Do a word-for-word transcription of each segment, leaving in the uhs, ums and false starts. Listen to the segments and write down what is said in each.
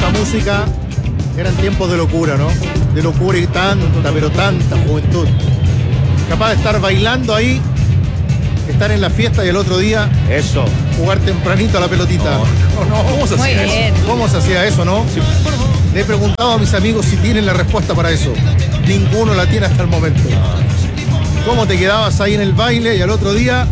esta música eran tiempos de locura, ¿no? De locura y tanta, pero tanta juventud. Capaz de estar bailando ahí, estar en la fiesta y el otro día Eso. jugar tempranito a la pelotita. No, no, no. ¿Cómo se Muy hacía bien. eso? ¿Cómo se hacía eso, no? Sí. Le he preguntado a mis amigos si tienen la respuesta para eso. Ninguno la tiene hasta el momento. ¿Cómo te quedabas ahí en el baile y al otro día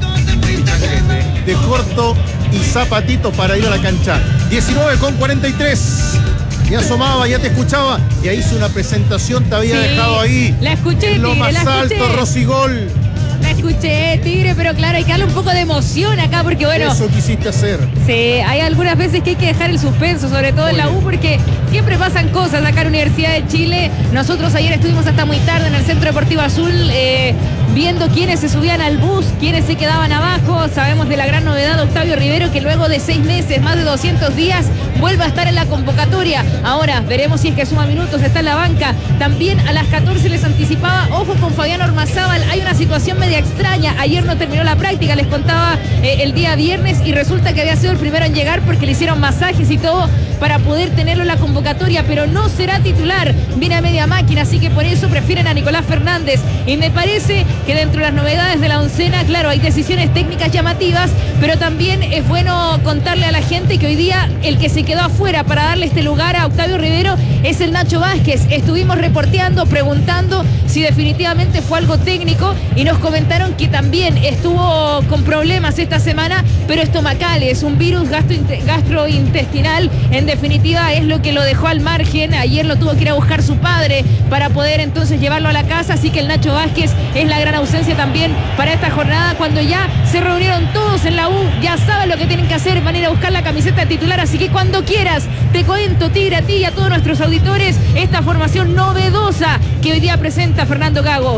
de corto y zapatito para ir a la cancha? diecinueve con cuarenta y tres. Ya asomaba, ya te escuchaba. Ya hice una presentación, te había Sí, dejado ahí. la escuché, en lo Tigre, más la escuché. alto, Rosigol. La escuché, Tigre, pero claro, hay que darle un poco de emoción acá porque, bueno, Eso quisiste hacer. sí, hay algunas veces que hay que dejar el suspenso, sobre todo en la U, porque siempre pasan cosas acá en la Universidad de Chile. Nosotros ayer estuvimos hasta muy tarde en el Centro Deportivo Azul eh, viendo quiénes se subían al bus, quiénes se quedaban abajo. Sabemos de la gran novedad de Octavio Rivero, que luego de seis meses, más de doscientos días, vuelve a estar en la convocatoria. Ahora veremos si es que suma minutos, está en la banca. También a las catorce les anticipaba, ojo con Fabián Ormazábal, hay una situación media extraña. Ayer no terminó la práctica, les contaba eh, el día viernes, y resulta que había sido el primero en llegar porque le hicieron masajes y todo para poder tenerlo en la convocatoria, pero no será titular, viene a media máquina, así que por eso prefieren a Nicolás Fernández. Y me parece que dentro de las novedades de la oncena, claro, hay decisiones técnicas llamativas, pero también es bueno contarle a la gente que hoy día el que se quedó afuera para darle este lugar a Octavio Rivero es el Nacho Vázquez. Estuvimos reporteando, preguntando si definitivamente fue algo técnico, y nos comentaron que también estuvo con problemas esta semana, pero estomacal, es un virus gastrointestinal. En definitiva es lo que lo dejó al margen. Ayer lo tuvo que ir a buscar su padre para poder entonces llevarlo a la casa, así que el Nacho Vázquez es la gran ausencia también para esta jornada. Cuando ya se reunieron todos en la U, ya saben lo que tienen que hacer, van a ir a buscar la camiseta titular, así que cuando quieras te cuento, Tigre, a ti y a todos nuestros auditores, esta formación novedosa que hoy día presenta Fernando Gago.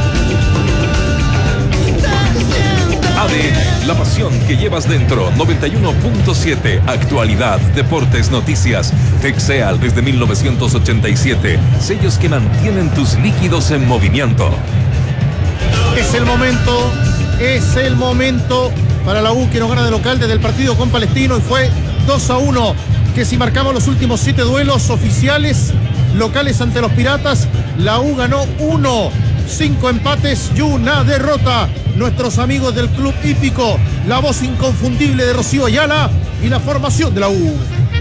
A D N, la pasión que llevas dentro. Noventa y uno punto siete. Actualidad, deportes, noticias. Texeal desde mil novecientos ochenta y siete. Sellos que mantienen tus líquidos en movimiento. Es el momento, es el momento para la U, que nos gana de local desde el partido con Palestino, y fue dos a uno. Que si marcamos los últimos siete duelos oficiales locales ante los Piratas, la U ganó uno. Cinco empates y una derrota. Nuestros amigos del Club Hípico, la voz inconfundible de Rocío Ayala y la formación de la U.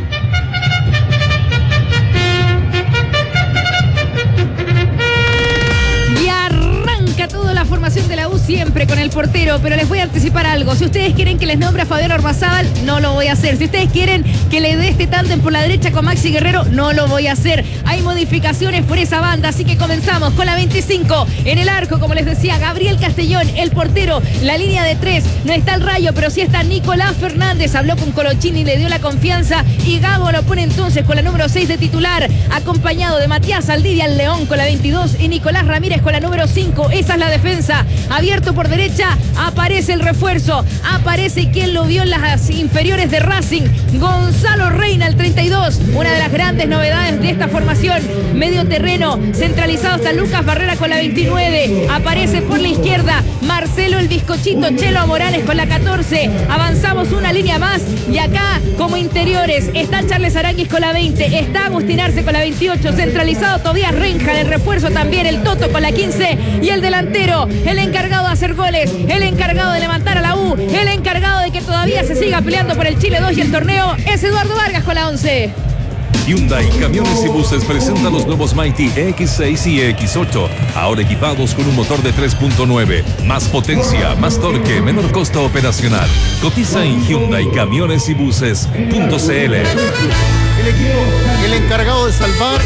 Y arranca toda la formación de la U siempre con el portero, pero les voy a anticipar algo. Si ustedes quieren que les nombre a Fabián Ormazábal, no lo voy a hacer. Si ustedes quieren que le dé este tándem por la derecha con Maxi Guerrero, no lo voy a hacer. Hay modificaciones por esa banda, así que comenzamos con la veinticinco. En el arco, como les decía, Gabriel Castellón, el portero. La línea de tres, no está el Rayo, pero sí está Nicolás Fernández. Habló con Colochini, le dio la confianza, y Gago lo pone entonces con la número seis de titular, acompañado de Matías Aldiria, el León, con la veintidós, y Nicolás Ramírez con la número cinco. Esa es la defensa. Abierto por derecha, aparece el refuerzo, aparece quien lo vio en las inferiores de Racing, Gonzalo Reina, el treinta y dos, una de las grandes novedades de esta formación. Medio terreno, centralizado hasta Lucas Barrera con la veintinueve, aparece por la izquierda Marcelo el Bizcochito Chelo Morales con la catorce, avanzamos una línea más, y acá como interiores está Charles Aranguis con la veinte, está Agustín Arce con la veintiocho, centralizado Tobías Renja, el refuerzo también el Toto con la quince, y el delantero, el encargado de hacer goles, el encargado de levantar a la U, el encargado de que todavía se siga peleando por el Chile dos y el torneo, es Eduardo Vargas con la once. Hyundai Camiones y Buses presenta los nuevos Mighty E X seis y E X ocho, ahora equipados con un motor de tres punto nueve, más potencia, más torque, menor costo operacional. Cotiza en Hyundai Camiones y Buses punto c l. El equipo, el encargado de salvar,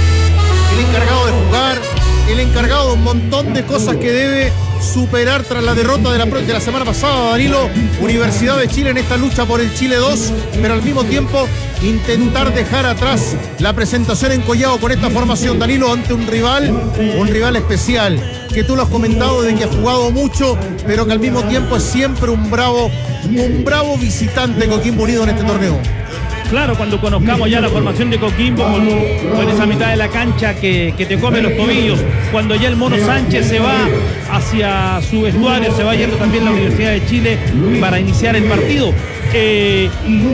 el encargado de jugar, el encargado de un montón de cosas que debe superar tras la derrota de la, de la semana pasada, Danilo. Universidad de Chile en esta lucha por el Chile dos, pero al mismo tiempo intentar dejar atrás la presentación en Collao con esta formación, Danilo, ante un rival, un rival especial, que tú lo has comentado de que ha jugado mucho, pero que al mismo tiempo es siempre un bravo, un bravo visitante Coquimbo Unido en este torneo. Claro, cuando conozcamos ya la formación de Coquimbo con, con esa mitad de la cancha que, que te come los tobillos, cuando ya el Mono Sánchez se va hacia su vestuario, se va yendo también la Universidad de Chile para iniciar el partido. Eh,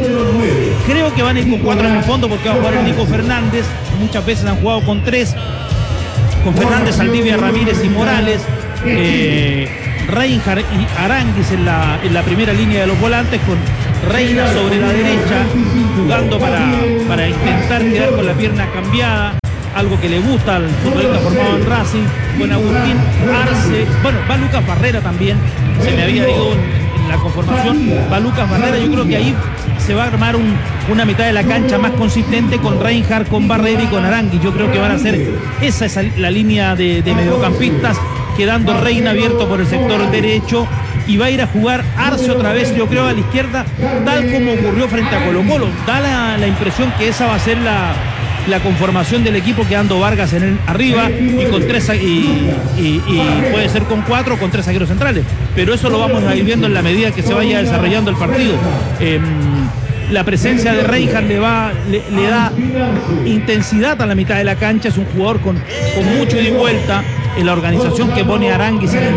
creo que van a ir con cuatro en el fondo porque va a jugar el Nico Fernández. Muchas veces han jugado con tres, con Fernández, Saldivia, Ramírez y Morales. Eh, Reinhardt y Aránguiz en la, en la primera línea de los volantes, con Reina sobre la derecha, jugando para, para intentar quedar con la pierna cambiada, algo que le gusta al futbolista formado en Racing, con Agustín Arce. Bueno, va Lucas Barrera también, se me había ido en, en la conformación, va Lucas Barrera. Yo creo que ahí se va a armar un, una mitad de la cancha más consistente con Reinhardt, con Barrera y con Aránguiz. Yo creo que van a ser esa es la línea de, de mediocampistas, quedando Reina abierto por el sector derecho, y va a ir a jugar Arce otra vez, yo creo, a la izquierda, tal como ocurrió frente a Colo Colo. Da la, la impresión que esa va a ser la, la conformación del equipo, quedando Vargas en el, arriba y con tres y, y, y puede ser con cuatro o con tres zagueros centrales, pero eso lo vamos a ir viendo en la medida que se vaya desarrollando el partido. Eh, La presencia de Reinhardt le, va, le, le da intensidad a la mitad de la cancha. Es un jugador con, con mucho ida y vuelta en la organización que pone Aránguiz en, en,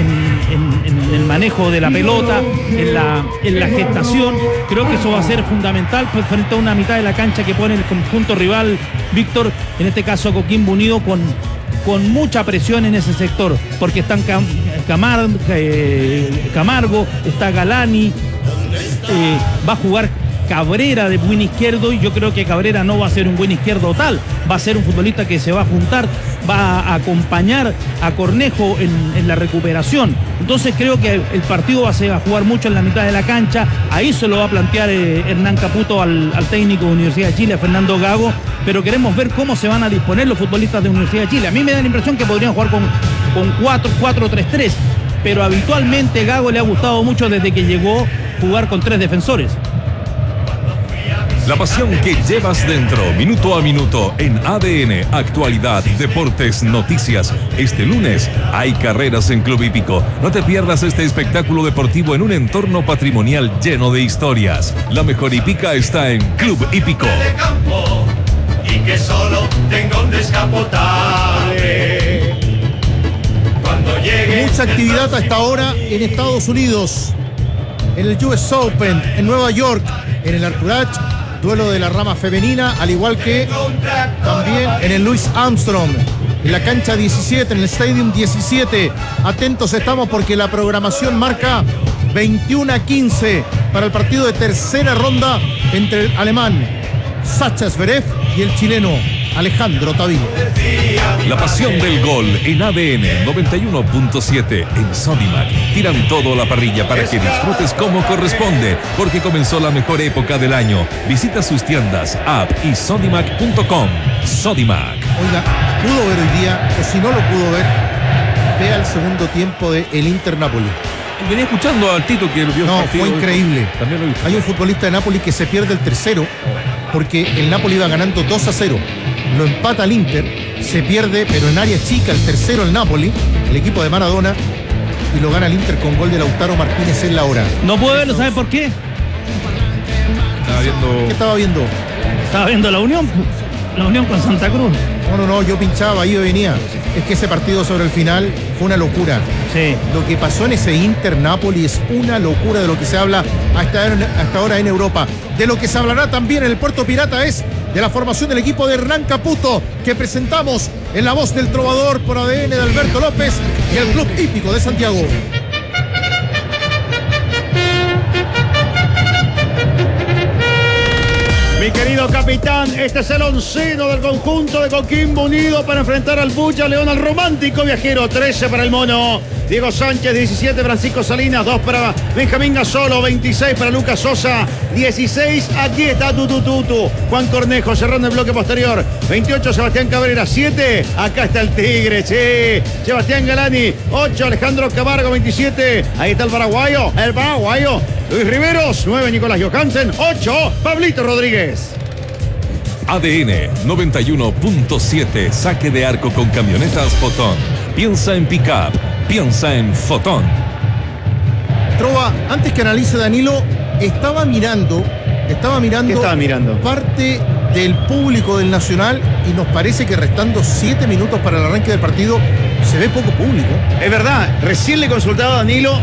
en, en, en el manejo de la pelota, en la, en la gestación. Creo que eso va a ser fundamental pues, frente a una mitad de la cancha que pone el conjunto rival, Víctor, en este caso Coquimbo Unido, con, con mucha presión en ese sector, porque están Cam, Camar, eh, Camargo, está Galani, eh, va a jugar Cabrera de buen izquierdo, y yo creo que Cabrera no va a ser un buen izquierdo tal, va a ser un futbolista que se va a juntar, va a acompañar a Cornejo en, en la recuperación. Entonces creo que el partido va a, ser, a jugar mucho en la mitad de la cancha. Ahí se lo va a plantear eh, Hernán Caputo al, al técnico de Universidad de Chile, a Fernando Gago, pero queremos ver cómo se van a disponer los futbolistas de Universidad de Chile. A mí me da la impresión que podrían jugar con, con cuatro cuatro tres tres, pero habitualmente Gago le ha gustado mucho desde que llegó jugar con tres defensores. La pasión que llevas dentro, minuto a minuto, en A D N, actualidad, deportes, noticias. Este lunes hay carreras en Club Hípico. No te pierdas este espectáculo deportivo en un entorno patrimonial lleno de historias. La mejor hípica está en Club Hípico. Y que solo tenga un descapotable. Cuando llegue. Mucha actividad hasta ahora en Estados Unidos, en el U S Open, en Nueva York, en el Arthur Ashe. Duelo de la rama femenina, al igual que también en el Louis Armstrong, en la cancha diecisiete, en el Stadium diecisiete. Atentos estamos porque la programación marca veintiuno a quince para el partido de tercera ronda entre el alemán Sacha Zverev y el chileno Alejandro Tavilo. La pasión del gol en A D N noventa y uno punto siete en Sodimac. Tiran todo a la parrilla para que disfrutes como corresponde, porque comenzó la mejor época del año. Visita sus tiendas, app y sodimac punto com. Sodimac. Oiga, pudo ver hoy día, o si no lo pudo ver, vea el segundo tiempo de el Inter Napoli. Venía escuchando al Tito que lo vio. No, partido, fue increíble. También lo Hay un futbolista de Napoli que se pierde el tercero porque el Napoli iba ganando dos a cero. Lo empata el Inter, se pierde, pero en área chica, el tercero el Napoli, el equipo de Maradona, y lo gana el Inter con gol de Lautaro Martínez en la hora. No puedo verlo, ¿sabe por qué? Estaba viendo. ¿Qué estaba viendo? Estaba viendo la Unión, la Unión con Santa Cruz. No, no, no, yo pinchaba, iba y venía. Es que ese partido sobre el final fue una locura. Sí. Lo que pasó en ese Inter-Napoli es una locura de lo que se habla hasta, hasta ahora en Europa. De lo que se hablará también en el Puerto Pirata es de la formación del equipo de Hernán Caputo, que presentamos en la voz del trovador por A D N de Alberto López y el Club Hípico de Santiago. Mi querido capitán, este es el onceno del conjunto de Coquimbo Unido para enfrentar al Bulla León, al romántico viajero. trece para el Mono, Diego Sánchez, diecisiete, Francisco Salinas, dos para Benjamín Gasolo, veintiséis para Lucas Sosa, dieciséis, aquí está Tutututu, Juan Cornejo cerrando el bloque posterior, veintiocho, Sebastián Cabrera, siete, acá está el Tigre, sí, Sebastián Galani, ocho, Alejandro Camargo, veintisiete, ahí está el paraguayo, el paraguayo, Luis Riveros, nueve, Nicolás Johansen, ocho, Pablito Rodríguez. A D N noventa y uno punto siete, saque de arco con camionetas Fotón. Piensa en pick-up, piensa en Fotón. Trova, antes que analice Danilo, estaba mirando, estaba mirando, ¿Qué estaba mirando? parte del público del Nacional y nos parece que restando siete minutos para el arranque del partido se ve poco público. Es verdad, recién le consultaba a Danilo y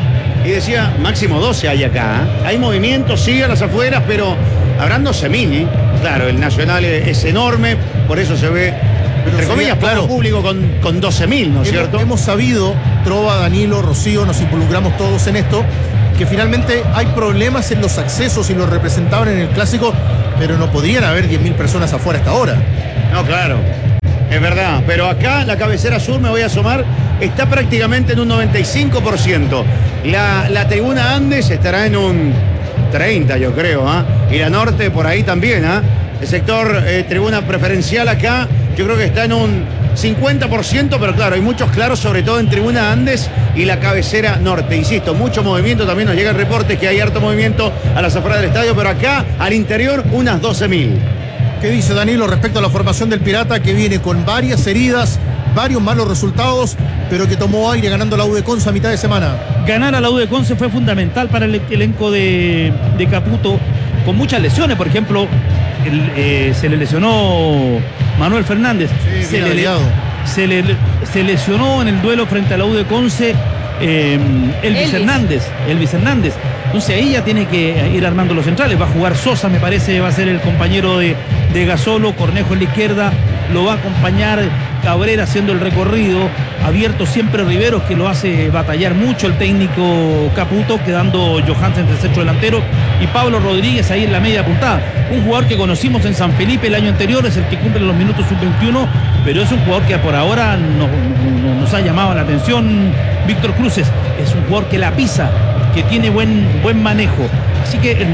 y decía, máximo doce hay acá. ¿eh? Hay movimiento, sí, a las afueras, pero habrán doce mil. Claro, el Nacional es enorme, por eso se ve, pero entre comillas, claro, poco público con, con doce mil, ¿no es hemos, cierto? Hemos sabido, Trova, Danilo, Rocío, nos involucramos todos en esto, que finalmente hay problemas en los accesos y los representaban en el Clásico, pero no podrían haber diez mil personas afuera hasta ahora. No, claro, es verdad, pero acá la cabecera sur, me voy a asomar, está prácticamente en un noventa y cinco por ciento. La, la tribuna Andes estará en un treinta, yo creo, ¿ah? ¿eh? Y la norte por ahí también, ¿ah? ¿eh? El sector eh, tribuna preferencial acá, yo creo que está en un cincuenta por ciento, pero claro, hay muchos claros, sobre todo en tribuna Andes y la cabecera norte. Insisto, mucho movimiento, también nos llegan reportes que hay harto movimiento a las afueras del estadio, pero acá, al interior, unas doce mil. ¿Qué dice Danilo respecto a la formación del Pirata, que viene con varias heridas, varios malos resultados, pero que tomó aire ganando la U de Conce a mitad de semana? Ganar a la U de Conce fue fundamental para el elenco de, de Caputo, con muchas lesiones. Por ejemplo, el, eh, se le lesionó Manuel Fernández. Sí, se, le, se, le, se lesionó en el duelo frente a la U de Conce eh, Elvis, Elvis Hernández. Elvis Hernández. Entonces ahí ya tiene que ir armando los centrales. Va a jugar Sosa, me parece, va a ser el compañero de, de Gasolo. Cornejo en la izquierda, lo va a acompañar Cabrera haciendo el recorrido. Abierto siempre Riveros, que lo hace batallar mucho el técnico Caputo, quedando Johansen de centro delantero, y Pablo Rodríguez ahí en la media puntada. Un jugador que conocimos en San Felipe el año anterior, es el que cumple los minutos sub veintiuno, pero es un jugador que por ahora no, no, nos ha llamado la atención. Víctor Cruces es un jugador que la pisa, que tiene buen, buen manejo. Así que eh,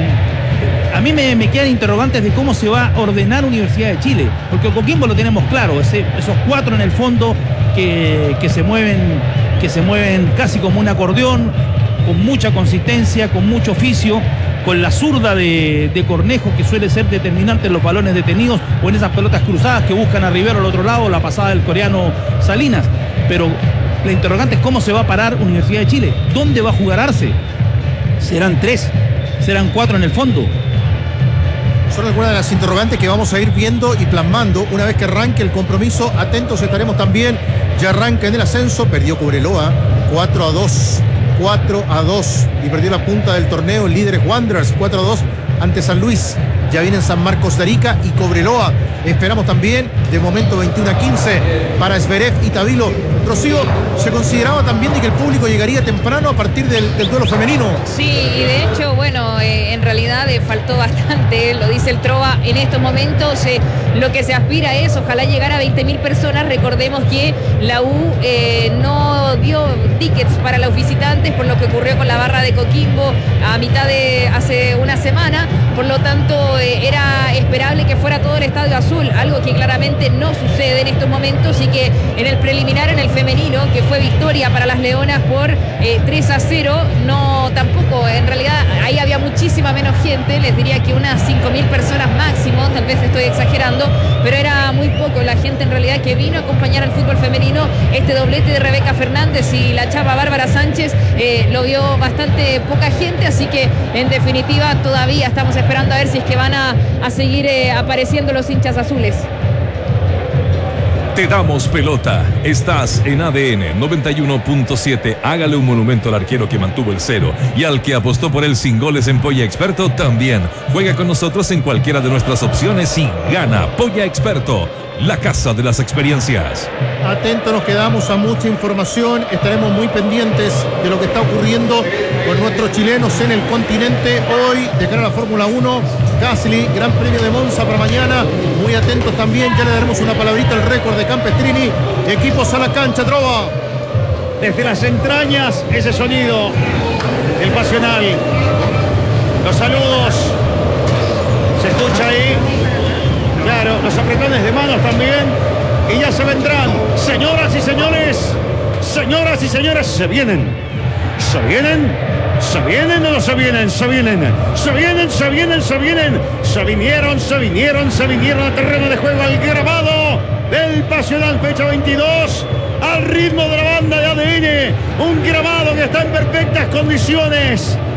a mí me, me quedan interrogantes de cómo se va a ordenar Universidad de Chile, porque Coquimbo lo tenemos claro, ese, esos cuatro en el fondo que, que se mueven, que se mueven casi como un acordeón, con mucha consistencia, con mucho oficio, con la zurda de, de Cornejo, que suele ser determinante en los balones detenidos o en esas pelotas cruzadas que buscan a Rivero al otro lado, la pasada del coreano Salinas. Pero la interrogante es cómo se va a parar Universidad de Chile, dónde va a jugar Arce. ¿Serán tres? ¿Serán cuatro en el fondo? Son algunas de las interrogantes que vamos a ir viendo y plasmando una vez que arranque el compromiso. Atentos estaremos también. Ya arranca en el ascenso, perdió Cobreloa cuatro a dos. cuatro a dos y perdió la punta del torneo. El líder es Wanderers, cuatro a dos ante San Luis. Ya vienen San Marcos de Arica y Cobreloa. Esperamos también, de momento veintiuno a quince para Zverev y Tabilo. Rocío, se consideraba también de que el público llegaría temprano a partir del, del duelo femenino. Sí, y de hecho, bueno, eh, en realidad eh, faltó bastante, lo dice el Trova, en estos momentos eh, lo que se aspira es, ojalá llegar a veinte mil personas. Recordemos que la U eh, no dio tickets para los visitantes por lo que ocurrió con la barra de Coquimbo a mitad de hace una semana, por lo tanto eh, era esperable que fuera todo el estadio azul, algo que claramente no sucede en estos momentos, y que en el preliminar, en el femenino, que fue victoria para las Leonas por eh, tres a cero, no tampoco, en realidad ahí había muchísima menos gente, les diría que unas cinco mil personas máximo, tal vez estoy exagerando, pero era muy poco la gente en realidad que vino a acompañar al fútbol femenino. Este doblete de Rebeca Fernández y la chava Bárbara Sánchez eh, lo vio bastante poca gente, así que en definitiva todavía estamos esperando a ver si es que van a, a seguir eh, apareciendo los hinchas azules. Te damos pelota. Estás en A D N noventa y uno punto siete. Hágale un monumento al arquero que mantuvo el cero y al que apostó por él sin goles en Polla Experto también. Juega con nosotros en cualquiera de nuestras opciones y gana. Polla Experto, la casa de las experiencias. Atentos nos quedamos a mucha información. Estaremos muy pendientes de lo que está ocurriendo con nuestros chilenos en el continente. Hoy, de cara a la Fórmula uno, Gasly, Gran Premio de Monza para mañana. Muy atentos también. Ya le daremos una palabrita al récord de Campestrini. Equipos a la cancha, Trova. Desde las entrañas, ese sonido, el pasional. Los saludos. Se escucha ahí. Claro, los apretones de manos también. Y ya se vendrán. Señoras y señores. Señoras y señores, se vienen. Se vienen. Se vienen o no se vienen. Se vienen. Se vienen, se vienen, se vienen. Se vinieron, se vinieron, se vinieron al terreno de juego, al grabado del Pasional, fecha veintidós. Al ritmo de la banda de A D N. Un grabado que está en perfectas condiciones.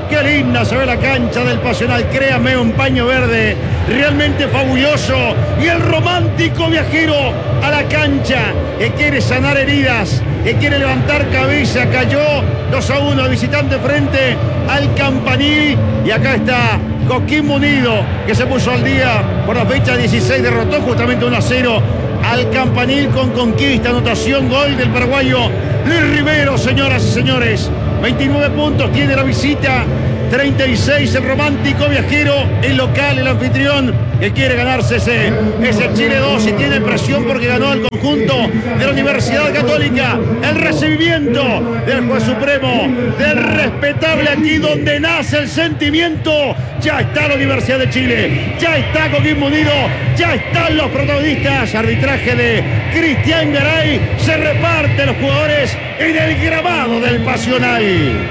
Qué linda se ve la cancha del Pasional, créame, un paño verde realmente fabuloso. Y el romántico viajero a la cancha, que quiere sanar heridas, que quiere levantar cabeza. Cayó dos a uno visitante frente al Campanil. Y acá está Coquimbo Unido, que se puso al día por la fecha dieciséis, derrotó justamente uno a cero al Campanil con conquista, anotación, gol del paraguayo Luis Rivero, señoras y señores. veintinueve puntos tiene la visita, treinta y seis el romántico viajero, el local, el anfitrión, que quiere ganarse ese, ese Chile dos y tiene presión porque ganó el conjunto de la Universidad Católica. El recibimiento del juez supremo, del respetable, aquí donde nace el sentimiento. Ya está la Universidad de Chile, ya está Coquimbo Unido, ya están los protagonistas. Arbitraje de Cristian Garay, se reparte los jugadores en el gramado del Pasional.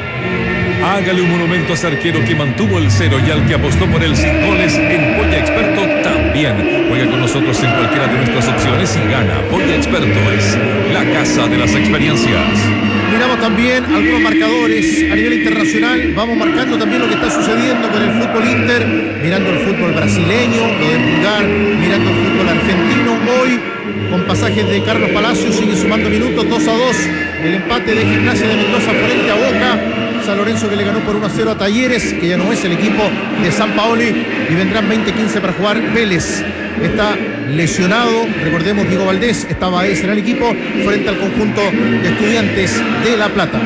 Hágale un monumento a ese arquero que mantuvo el cero y al que apostó por el sin goles en Polla Experto también. Juega con nosotros en cualquiera de nuestras opciones y gana. Polla Experto es la casa de las experiencias. Miramos también algunos marcadores a nivel internacional. Vamos marcando también lo que está sucediendo con el fútbol inter, mirando el fútbol brasileño, lo de Pulgar, mirando el fútbol argentino. Hoy, con pasajes de Carlos Palacios, sigue sumando minutos, dos a dos. El empate de Gimnasia de Mendoza frente a Boca. San Lorenzo, que le ganó por uno a cero a Talleres, que ya no es el equipo de San Paoli, y vendrán veinte quince para jugar Vélez. Está lesionado, recordemos, Diego Valdés, estaba ese en el equipo frente al conjunto de Estudiantes de La Plata.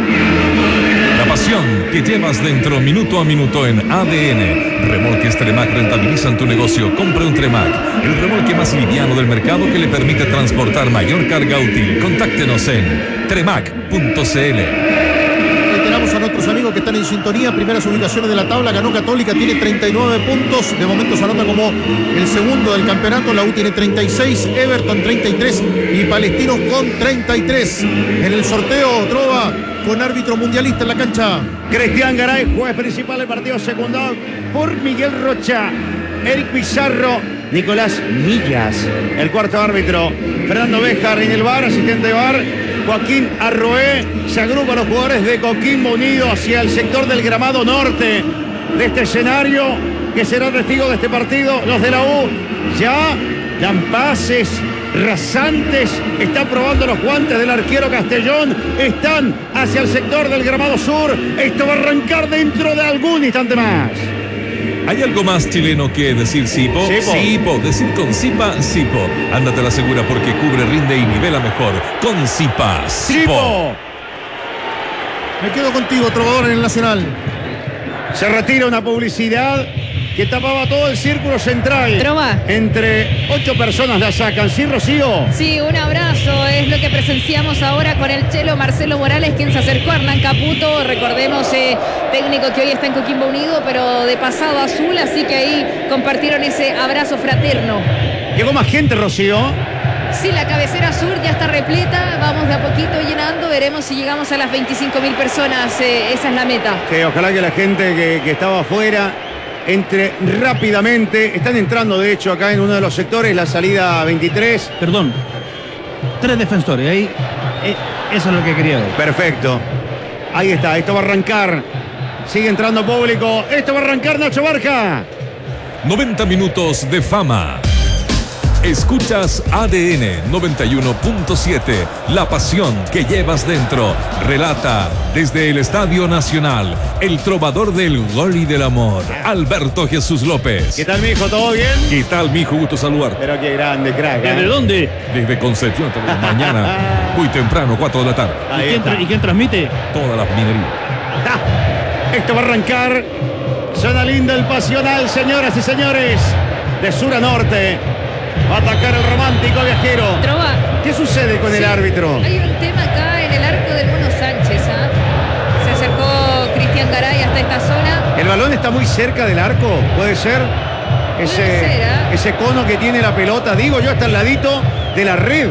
La pasión que llevas dentro minuto a minuto en A D N. Remolques Tremac rentabilizan tu negocio. Compre un Tremac, el remolque más liviano del mercado que le permite transportar mayor carga útil. Contáctenos en tremac punto c l. A nuestros amigos que están en sintonía, primeras ubicaciones de la tabla, ganó Católica, tiene treinta y nueve puntos, de momento se anota como el segundo del campeonato. La U tiene treinta y seis, Everton treinta y tres y Palestinos con treinta y tres. En el sorteo, Trova, con árbitro mundialista en la cancha. Cristian Garay, juez principal del partido, secundado por Miguel Rocha, Eric Pizarro, Nicolás Millas, el cuarto árbitro, Fernando Béjar en el bar, asistente de bar, Joaquín Arroé. Se agrupan los jugadores de Coquimbo Unido hacia el sector del gramado norte de este escenario, que será testigo de este partido. Los de la U ya dan pases rasantes, está probando los guantes del arquero Castellón, están hacia el sector del gramado sur. Esto va a arrancar dentro de algún instante más. ¿Hay algo más chileno que decir Sipo? Sipo. Sipo. Decir con Sipa, Sipo. Ándate a la segura porque cubre, rinde y nivela mejor. Con Sipa, Sipo. Sipo. Me quedo contigo, Trovador, en el Nacional. Se retira una publicidad que tapaba todo el círculo central. Trova. Entre ocho personas la sacan. ¿Sí, Rocío? Sí, un abrazo, es lo que presenciamos ahora con el chelo Marcelo Morales, quien se acercó a Hernán Caputo, recordemos, eh, técnico que hoy está en Coquimbo Unido, pero de pasado azul, así que ahí compartieron ese abrazo fraterno. Llegó más gente, Rocío. Sí, la cabecera sur ya está repleta, vamos de a poquito llenando, veremos si llegamos a las veinticinco mil personas, eh, esa es la meta. Sí, ojalá que la gente que, que estaba afuera entre rápidamente. Están entrando, de hecho, acá en uno de los sectores, la salida veintitrés. Perdón, tres defensores, ahí, eh, eso es lo que quería ver. Perfecto. Ahí está, esto va a arrancar. Sigue entrando público. Esto va a arrancar, Nacho Barca. noventa minutos de fama. Escuchas A D N noventa y uno punto siete, la pasión que llevas dentro. Relata desde el Estadio Nacional, el trovador del gol y del amor, Alberto Jesús López. ¿Qué tal, mijo? ¿Todo bien? ¿Qué tal, mijo? Gusto saludarte. Pero qué grande, crack. ¿Desde ¿eh? dónde? Desde Concepción, mañana, muy temprano, cuatro de la tarde. ¿Y Ahí quién, está. tra- ¿Y quién transmite? Todas las minerías. Ah, esto va a arrancar. Suena linda el Pasional, señoras y señores. De sur a norte. Va a atacar el romántico viajero. Trova. ¿Qué sucede con el Sí, árbitro? Hay un tema acá en el arco del Mono Sánchez, ¿ah? Se acercó Cristian Garay hasta esta zona. El balón está muy cerca del arco, puede ser. Ese, ser, ¿eh? ese cono que tiene la pelota, digo yo, está al ladito de la red.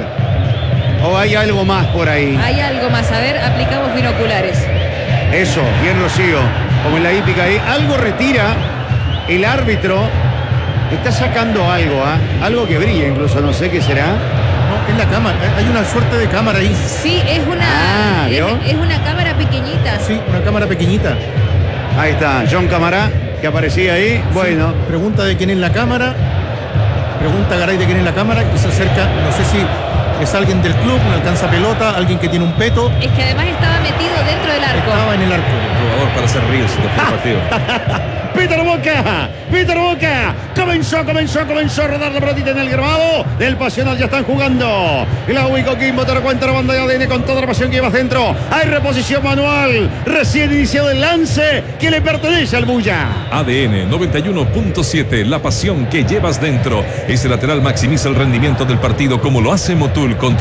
¿O hay algo más por ahí? Hay algo más, a ver, aplicamos binoculares. Eso, bien, Rocío. Como en la hípica ahí. Algo retira el árbitro. Está sacando algo, ¿ah? Algo que brilla incluso, no sé qué será. No, es la cámara, hay una suerte de cámara ahí. Sí, es una, Ah, es, ¿vio? es una cámara pequeñita. Sí, una cámara pequeñita. Ahí está, John Camará, que aparecía ahí. Bueno. Pregunta de quién es la cámara. Pregunta Garay de quién es la cámara y se acerca, no sé si es alguien del club, no alcanza pelota, alguien que tiene un peto. Es que además estaba metido dentro del arco. Estaba en el arco. Jugador para hacer reels después del partido. Peter Boca, Peter Boca, comenzó, comenzó, comenzó a rodar la pelotita en el grabado del Pasional, ya están jugando. Y la U y Coquimbo te recuenta la banda de A D N con toda la pasión que llevas dentro. Hay reposición manual, recién iniciado el lance que le pertenece al Bulla. A D N noventa y uno punto siete, la pasión que llevas dentro. Ese lateral maximiza el rendimiento del partido como lo hace Motul con